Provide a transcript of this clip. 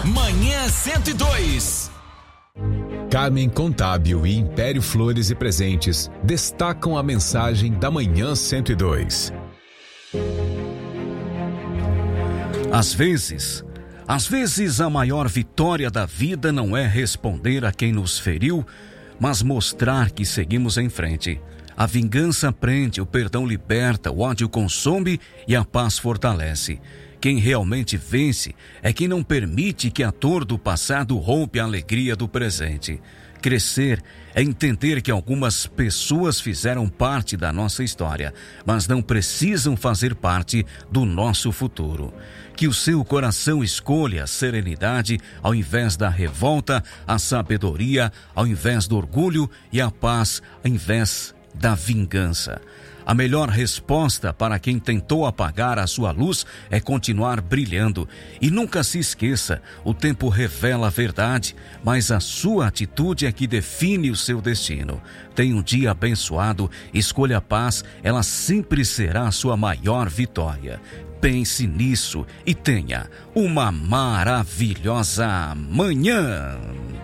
Manhã 102. Carmen Contábil e Império Flores e Presentes destacam a mensagem da Manhã 102. Às vezes a maior vitória da vida não é responder a quem nos feriu, mas mostrar que seguimos em frente. A vingança prende, o perdão liberta, o ódio consome e a paz fortalece. Quem realmente vence é quem não permite que a dor do passado roube a alegria do presente. Crescer é entender que algumas pessoas fizeram parte da nossa história, mas não precisam fazer parte do nosso futuro. Que o seu coração escolha a serenidade ao invés da revolta, a sabedoria ao invés do orgulho e a paz ao invés da vingança. A melhor resposta para quem tentou apagar a sua luz é continuar brilhando. E nunca se esqueça, o tempo revela a verdade, mas a sua atitude é que define o seu destino. Tenha um dia abençoado, escolha a paz, ela sempre será a sua maior vitória. Pense nisso e tenha uma maravilhosa manhã.